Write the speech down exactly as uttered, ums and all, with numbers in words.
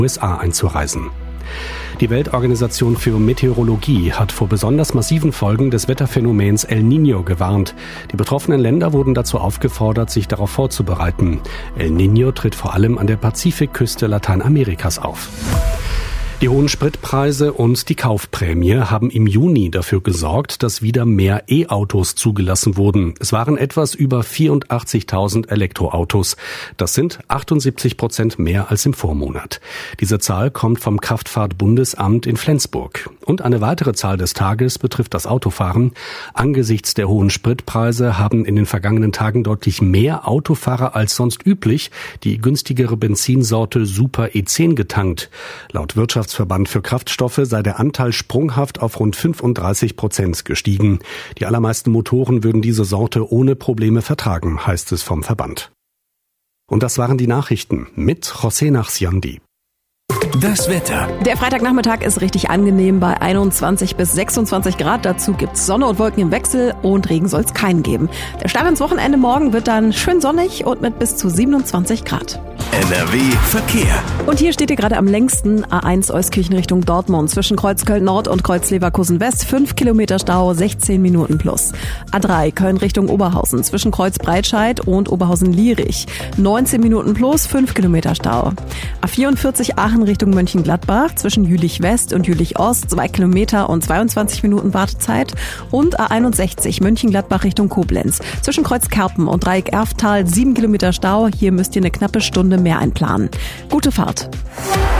U S A einzureisen. Die Weltorganisation für Meteorologie hat vor besonders massiven Folgen des Wetterphänomens El Niño gewarnt. Die betroffenen Länder wurden dazu aufgefordert, sich darauf vorzubereiten. El Niño tritt vor allem an der Pazifikküste Lateinamerikas auf. Die hohen Spritpreise und die Kaufprämie haben im Juni dafür gesorgt, dass wieder mehr E-Autos zugelassen wurden. Es waren etwas über vierundachtzigtausend Elektroautos. Das sind achtundsiebzig Prozent mehr als im Vormonat. Diese Zahl kommt vom Kraftfahrtbundesamt in Flensburg. Und eine weitere Zahl des Tages betrifft das Autofahren. Angesichts der hohen Spritpreise haben in den vergangenen Tagen deutlich mehr Autofahrer als sonst üblich die günstigere Benzinsorte Super E zehn getankt. Laut Wirtschafts Verband für Kraftstoffe sei der Anteil sprunghaft auf rund fünfunddreißig Prozent gestiegen. Die allermeisten Motoren würden diese Sorte ohne Probleme vertragen, heißt es vom Verband. Und das waren die Nachrichten mit José Nachsiandi. Das Wetter. Der Freitagnachmittag ist richtig angenehm bei einundzwanzig bis sechsundzwanzig Grad. Dazu gibt's Sonne und Wolken im Wechsel und Regen soll es keinen geben. Der Start ins Wochenende morgen wird dann schön sonnig und mit bis zu siebenundzwanzig Grad. N R W Verkehr. Und hier steht ihr gerade am längsten A eins Euskirchen Richtung Dortmund zwischen Kreuz Köln Nord und Kreuz Leverkusen West. fünf Kilometer Stau, sechzehn Minuten plus. A drei Köln Richtung Oberhausen zwischen Kreuz Breitscheid und Oberhausen Lierich. neunzehn Minuten plus, fünf Kilometer Stau. A vierundvierzig Aachen Richtung Mönchengladbach zwischen Jülich West und Jülich Ost. zwei Kilometer und zweiundzwanzig Minuten Wartezeit. Und A einundsechzig Mönchengladbach Richtung Koblenz zwischen Kreuz Kerpen und Dreieck Erftal. sieben Kilometer Stau. Hier müsst ihr eine knappe Stunde mehr einplanen. Gute Fahrt.